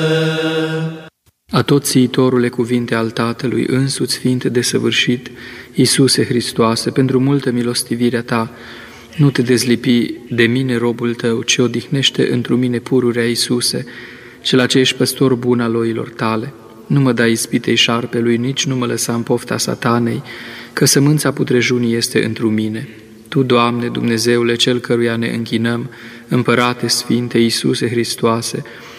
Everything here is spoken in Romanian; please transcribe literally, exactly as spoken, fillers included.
Atotțiitorule cuvinte al Tatălui, însuți fiind desăvârșit, Iisuse Hristoase, pentru multă milostivirea Ta, nu te dezlipi de mine, robul Tău, ci odihnește întru mine pururea, Iisuse, cel ce ești păstor bun al oilor Tale. Nu mă dai ispitei șarpelui, nici nu mă lăsa în pofta satanei, că sămânța putrejunii este întru mine. Tu, Doamne, Dumnezeule, Cel căruia ne închinăm, Împărate Sfinte, Iisuse Hristoase,